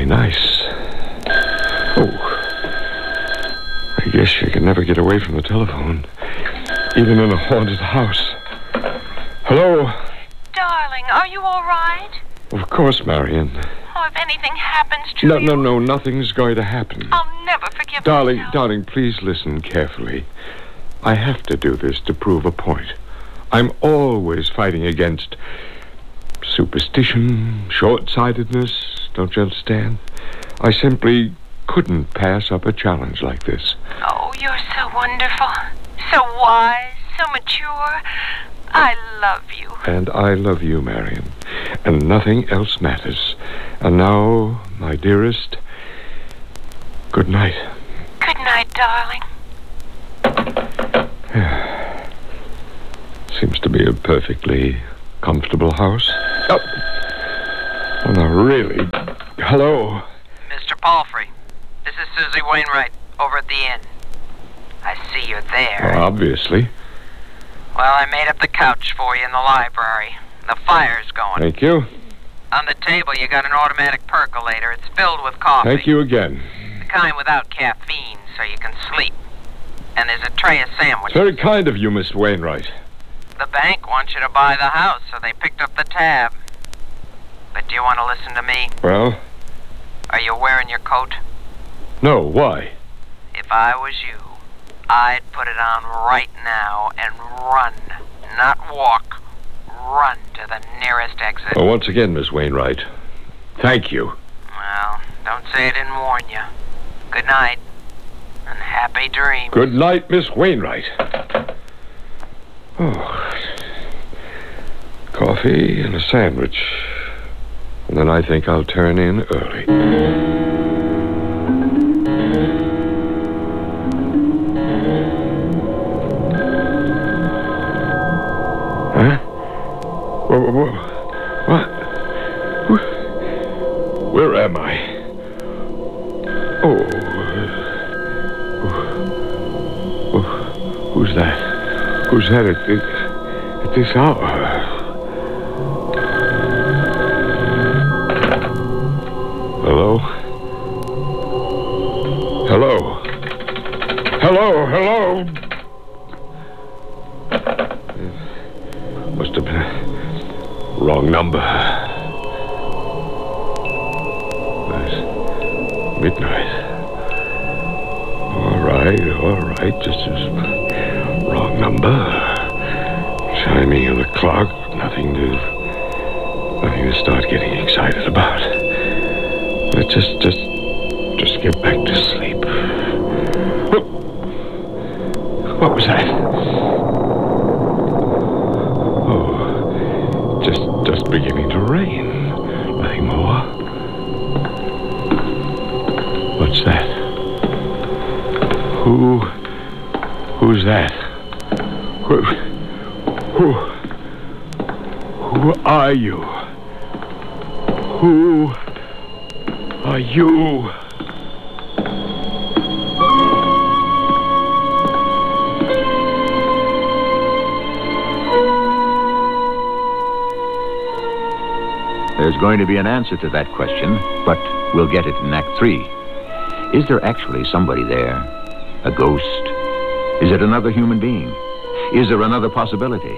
nice. Oh. I guess you can never get away from the telephone, even in a haunted house. Hello? Darling, are you all right? Of course, Marion. Oh, if anything happens to you... No, nothing's going to happen. I'll never forgive Darling, myself. darling, please listen carefully. I have to do this to prove a point. I'm always fighting against superstition, short-sightedness, don't you understand? I simply couldn't pass up a challenge like this. Oh, you're so wonderful, so wise, so mature. I love you. And I love you, Marion. And nothing else matters. And now, my dearest, good night. Good night, darling. Seems to be a perfectly comfortable house. Oh, no, really. Hello? Mr. Palfrey, this is Susie Wainwright over at the inn. I see you're there. Well, obviously. Well, I made up the couch for you in the library. The fire's going. Thank you. On the table, you got an automatic percolator. It's filled with coffee. Thank you again. The kind without caffeine, so you can sleep. And there's a tray of sandwiches. Very kind of you, Miss Wainwright. The bank wants you to buy the house, so they picked up the tab. But do you want to listen to me? Well? Are you wearing your coat? No, why? If I was you, I'd put it on right now and run. Not walk. Run to the nearest exit. Well, once again, Miss Wainwright, thank you. Well, don't say I didn't warn you. Good night. And happy dreams. Good night, Miss Wainwright. Oh. Coffee and a sandwich. And then I think I'll turn in early. Huh? What? Where am I? Oh. Who's that? Who's that at this hour? Hello? Hello? Hello? Must have been a wrong number. It's midnight. All right. Just as wrong number. Chiming of the clock. Nothing to start getting excited about. Let's just get back to sleep. What was that? Oh, just beginning to rain. Nothing more. What's that? Who's that? Who are you? Who are you? There's going to be an answer to that question, but we'll get it in Act 3. Is there actually somebody there? A ghost? Is it another human being? Is there another possibility?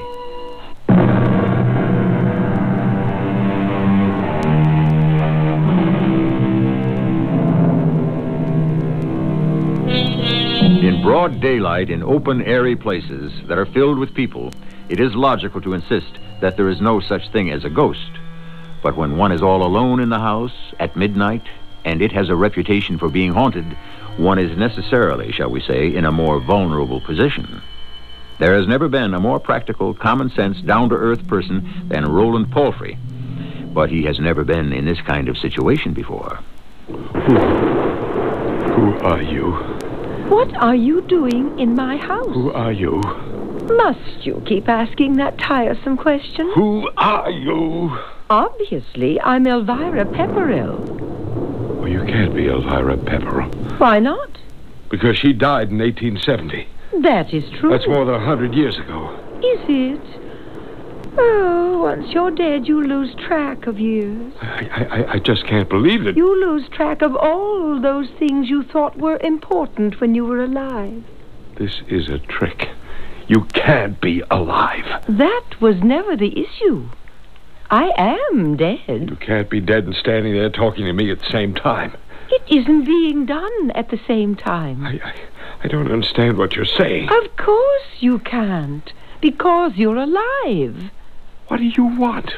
In broad daylight, in open, airy places that are filled with people, it is logical to insist that there is no such thing as a ghost. But when one is all alone in the house at midnight, and it has a reputation for being haunted, one is necessarily, shall we say, in a more vulnerable position. There has never been a more practical, common-sense, down-to-earth person than Roland Palfrey. But he has never been in this kind of situation before. Who are you? What are you doing in my house? Who are you? Must you keep asking that tiresome question? Who are you? Obviously, I'm Elvira Pepperell. Well, you can't be Elvira Pepperell. Why not? Because she died in 1870. That is true. That's more than 100 years ago. Is it? Oh, once you're dead, you lose track of years. I just can't believe it. You lose track of all those things you thought were important when you were alive. This is a trick. You can't be alive. That was never the issue. I am dead. You can't be dead and standing there talking to me at the same time. It isn't being done at the same time. I don't understand what you're saying. Of course you can't, because you're alive. What do you want?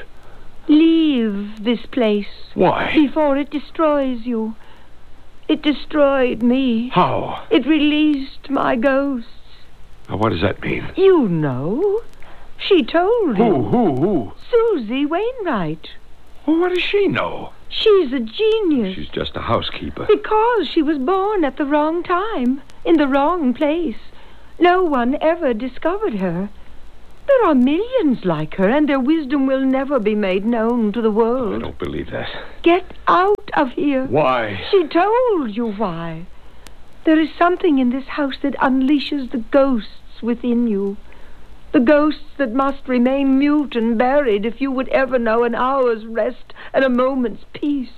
Leave this place. Why? Before it destroys you. It destroyed me. How? It released my ghosts. Now, what does that mean? You know. She told you. Who? Susie Wainwright. Well, what does she know? She's a genius. She's just a housekeeper. Because she was born at the wrong time, in the wrong place. No one ever discovered her. There are millions like her, and their wisdom will never be made known to the world. I don't believe that. Get out of here. Why? She told you why. There is something in this house that unleashes the ghosts within you. The ghosts that must remain mute and buried if you would ever know an hour's rest and a moment's peace.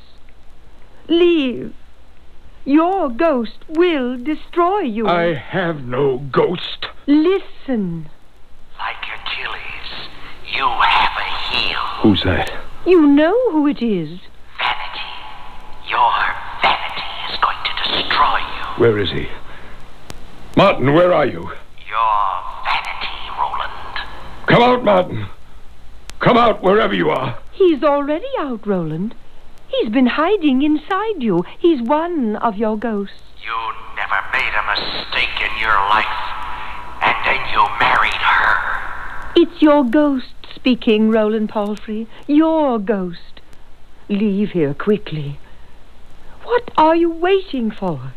Leave. Your ghost will destroy you. I have no ghost. Listen. Like Achilles, you have a heel. Who's that? You know who it is. Vanity. Your vanity is going to destroy you. Where is he? Martin, where are you? Your vanity, Roland. Come out, Martin. Come out wherever you are. He's already out, Roland. He's been hiding inside you. He's one of your ghosts. You never made a mistake in your life, and then you married her. It's your ghost speaking, Roland Palfrey. Your ghost. Leave here quickly. What are you waiting for?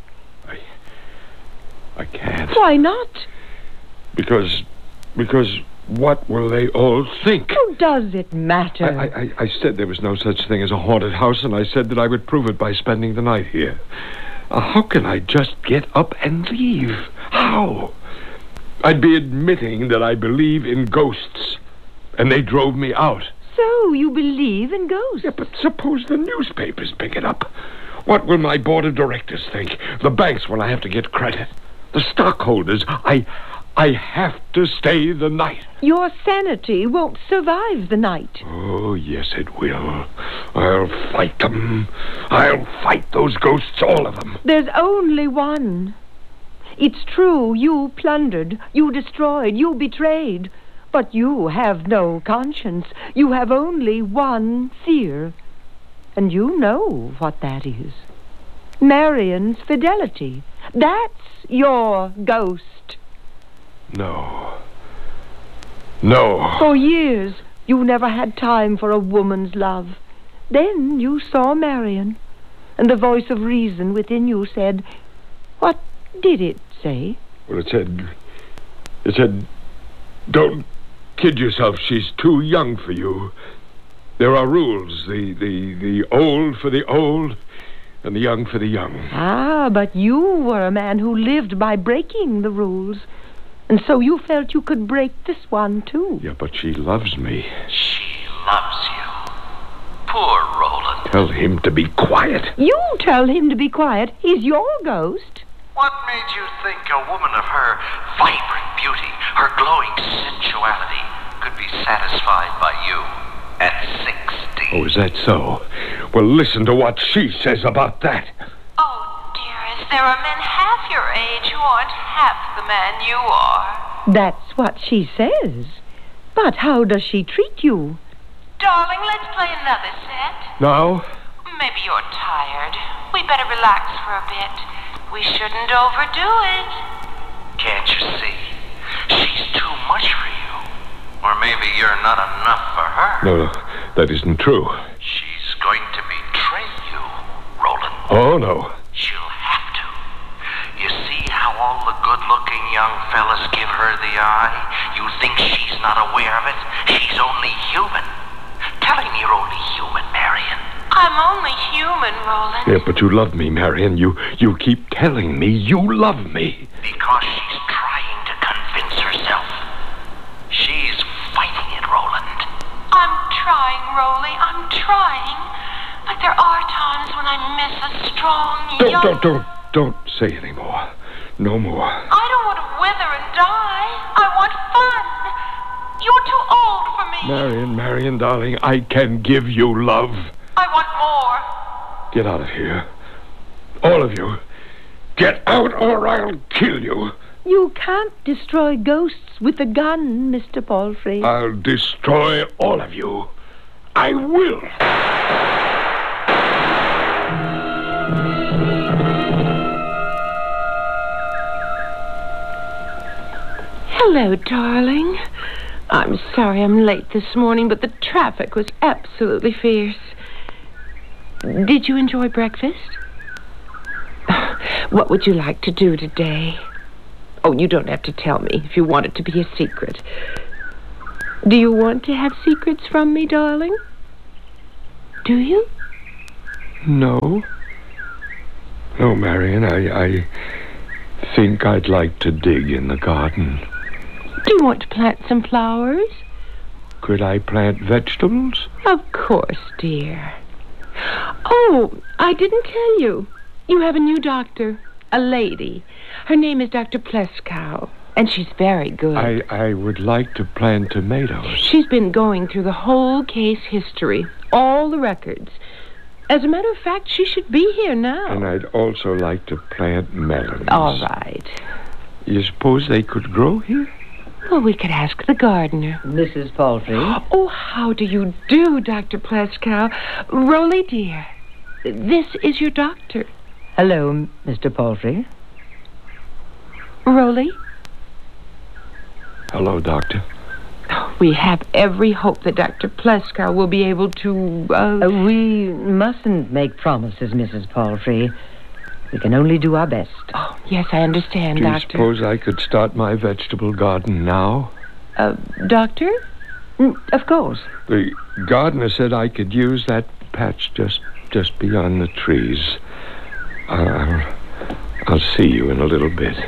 I can't. Why not? Because what will they all think? Who does it matter? I said there was no such thing as a haunted house, and I said that I would prove it by spending the night here. How can I just get up and leave? How? I'd be admitting that I believe in ghosts, and they drove me out. So you believe in ghosts? Yeah, but suppose the newspapers pick it up. What will my board of directors think? The banks when I have to get credit? The stockholders? I have to stay the night. Your sanity won't survive the night. Oh, yes, it will. I'll fight them. I'll fight those ghosts, all of them. There's only one. It's true, you plundered, you destroyed, you betrayed. But you have no conscience. You have only one fear. And you know what that is. Marion's fidelity. That's your ghost. No. For years, you never had time for a woman's love. Then you saw Marion, and the voice of reason within you said, what did it say? Well, it said, don't kid yourself. She's too young for you. There are rules. The old for the old, and the young for the young. Ah, but you were a man who lived by breaking the rules. And so you felt you could break this one, too. Yeah, but she loves me. She loves you. Poor Roland. Tell him to be quiet. You tell him to be quiet. He's your ghost. What made you think a woman of her vibrant beauty, her glowing sensuality, could be satisfied by you at 60? Oh, is that so? Well, listen to what she says about that. Oh, dearest, there are men half your age who aren't half the man you are. That's what she says. But how does she treat you? Darling, let's play another set. Now? Maybe you're tired. We better relax for a bit. We shouldn't overdo it. Can't you see? She's too much for you. Or maybe you're not enough for her. No, that isn't true. She's going to betray you, Roland. Oh, no. She'll have to. You see how all the good-looking young fellas give her the eye? You think she's not aware of it? She's only human. Telling me you're only human, Marion. I'm only human, Roland. Yeah, but you love me, Marion. You keep telling me you love me. Because she's trying to convince herself. She's fighting it, Roland. I'm trying. But there are times when I miss a strong, Don't say any more. No more. I don't want to wither and die. I want fun. You're too old for me. Marion, darling, I can give you love. I want more. Get out of here. All of you. Get out or I'll kill you. You can't destroy ghosts with a gun, Mr. Palfrey. I'll destroy all of you. I will. Hello, darling. I'm sorry I'm late this morning, but the traffic was absolutely fierce. Did you enjoy breakfast? What would you like to do today? Oh, you don't have to tell me if you want it to be a secret. Do you want to have secrets from me, darling? Do you? No. No, Marion, I think I'd like to dig in the garden. Do you want to plant some flowers? Could I plant vegetables? Of course, dear. Oh, I didn't tell you. You have a new doctor, a lady. Her name is Dr. Pleskow, and she's very good. I would like to plant tomatoes. She's been going through the whole case history, all the records. As a matter of fact, she should be here now. And I'd also like to plant melons. All right. You suppose they could grow here? Well, we could ask the gardener. Mrs. Palfrey. Oh, how do you do, Dr. Pleskow? Rolly, dear, this is your doctor. Hello, Mr. Palfrey. Rolly? Hello, Doctor. We have every hope that Dr. Pleskow will be able to, We mustn't make promises, Mrs. Palfrey. We can only do our best. Oh, yes, I understand, Do you Doctor. suppose I could start my vegetable garden now? Doctor? Of course. The gardener said I could use that patch just beyond the trees. I'll see you in a little bit.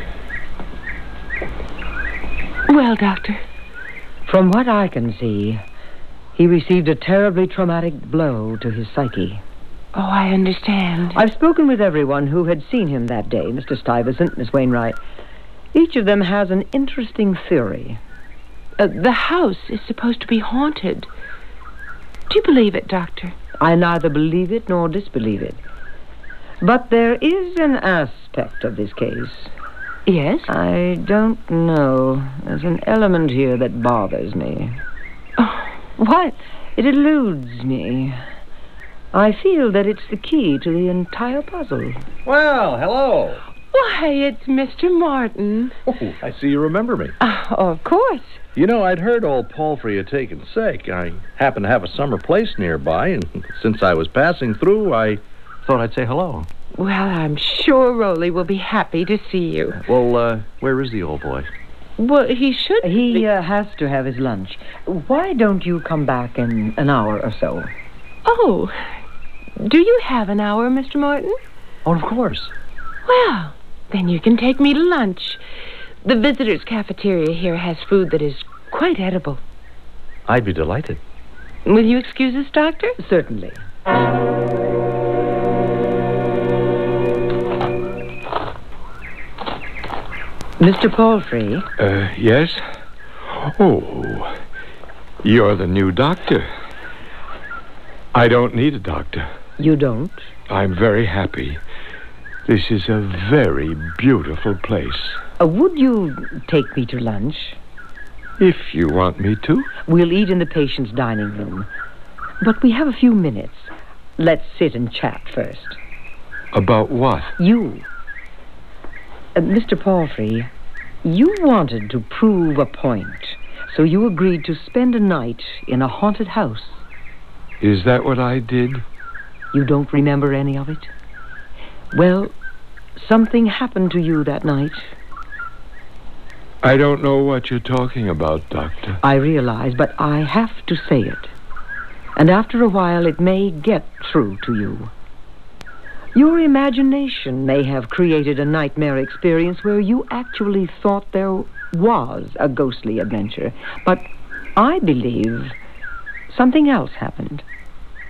Well, Doctor? From what I can see, he received a terribly traumatic blow to his psyche. Oh, I understand. I've spoken with everyone who had seen him that day, Mr. Stuyvesant, Miss Wainwright. Each of them has an interesting theory. The house is supposed to be haunted. Do you believe it, Doctor? I neither believe it nor disbelieve it. But there is an aspect of this case. Yes? I don't know. There's an element here that bothers me. Oh, what? It eludes me. I feel that it's the key to the entire puzzle. Well, hello. Why, it's Mr. Martin. Oh, I see you remember me. Oh, of course. You know, I'd heard old Palfrey had taken sick. I happen to have a summer place nearby, and since I was passing through, I thought I'd say hello. Well, I'm sure Rolly will be happy to see you. Well, where is the old boy? Well, he should He has to have his lunch. Why don't you come back in an hour or so? Oh, do you have an hour, Mr. Martin? Oh, of course. Well, then you can take me to lunch. The visitors' cafeteria here has food that is quite edible. I'd be delighted. Will you excuse us, Doctor? Certainly. Mr. Palfrey? Yes? Oh, you're the new doctor. I don't need a doctor. You don't? I'm very happy. This is a very beautiful place. Would you take me to lunch? If you want me to. We'll eat in the patient's dining room. But we have a few minutes. Let's sit and chat first. About what? You. Mr. Palfrey, you wanted to prove a point, so you agreed to spend a night in a haunted house. Is that what I did? You don't remember any of it? Well, something happened to you that night. I don't know what you're talking about, Doctor. I realize, but I have to say it. And after a while, it may get through to you. Your imagination may have created a nightmare experience where you actually thought there was a ghostly adventure. But I believe something else happened.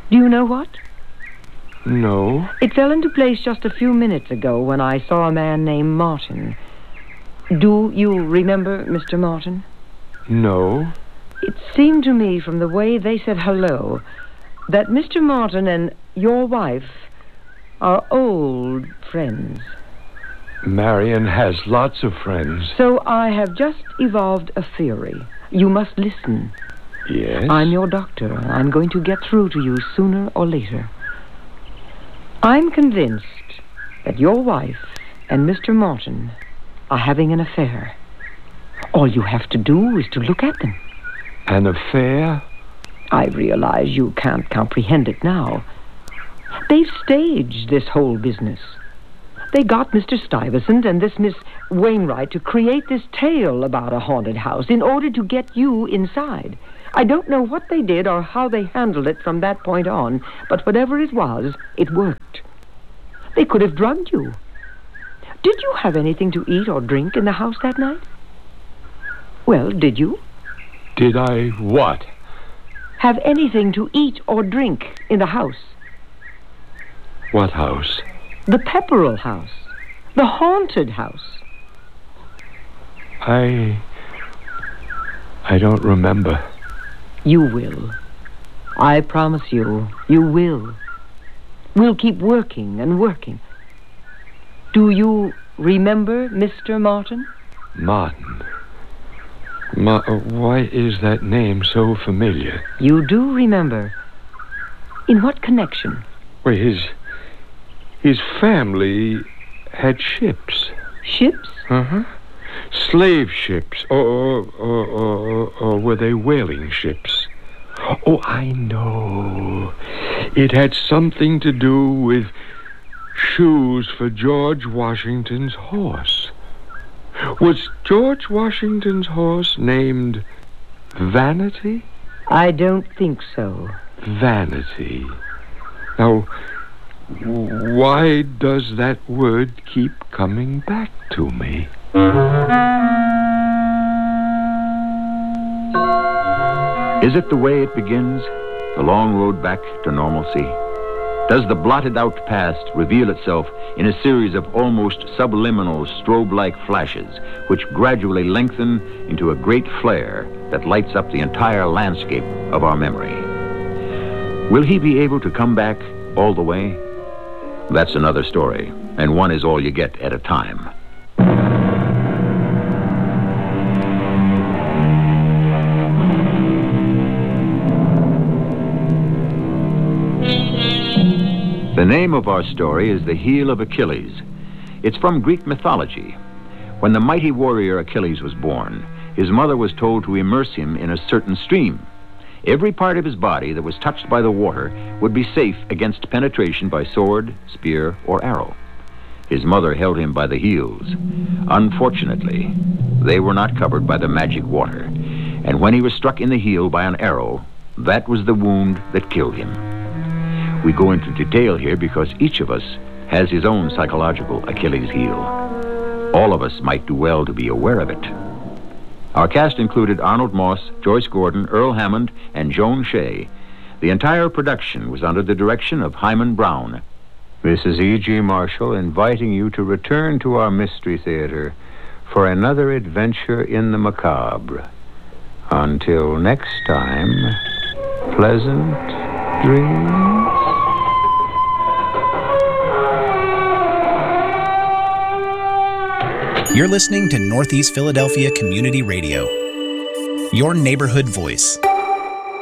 Do you know what? No. It fell into place just a few minutes ago when I saw a man named Martin. Do you remember Mr. Martin? No. It seemed to me from the way they said hello that Mr. Martin and your wife are old friends. Marion has lots of friends. So I have just evolved a theory. You must listen. Yes? I'm your doctor. I'm going to get through to you sooner or later. I'm convinced that your wife and Mr. Martin are having an affair. All you have to do is to look at them. An affair? I realize you can't comprehend it now. They've staged this whole business. They got Mr. Stuyvesant and this Miss Wainwright to create this tale about a haunted house in order to get you inside. I don't know what they did or how they handled it from that point on, but whatever it was, it worked. They could have drugged you. Did you have anything to eat or drink in the house that night? Well, did you? Did I what? Have anything to eat or drink in the house? What house? The Pepperell house. The haunted house. I don't remember. You will. I promise you, you will. We'll keep working and working. Do you remember Mr. Martin? Martin. Why is that name so familiar? You do remember. In what connection? Well, his family had ships. Ships? Uh-huh. Slave ships. Or were they whaling ships? Oh, I know. It had something to do with shoes for George Washington's horse. Was George Washington's horse named Vanity? I don't think so. Vanity. Now, why does that word keep coming back to me? Is it the way it begins? The long road back to normalcy? Does the blotted-out past reveal itself in a series of almost subliminal strobe-like flashes which gradually lengthen into a great flare that lights up the entire landscape of our memory? Will he be able to come back all the way? That's another story, and one is all you get at a time. The name of our story is The Heel of Achilles. It's from Greek mythology. When the mighty warrior Achilles was born, his mother was told to immerse him in a certain stream. Every part of his body that was touched by the water would be safe against penetration by sword, spear, or arrow. His mother held him by the heels. Unfortunately, they were not covered by the magic water, and when he was struck in the heel by an arrow, that was the wound that killed him. We go into detail here because each of us has his own psychological Achilles heel. All of us might do well to be aware of it. Our cast included Arnold Moss, Joyce Gordon, Earl Hammond, and Joan Shea. The entire production was under the direction of Hyman Brown. This is E.G. Marshall inviting you to return to our Mystery Theater for another adventure in the macabre. Until next time, pleasant dreams. You're listening to Northeast Philadelphia Community Radio, your neighborhood voice.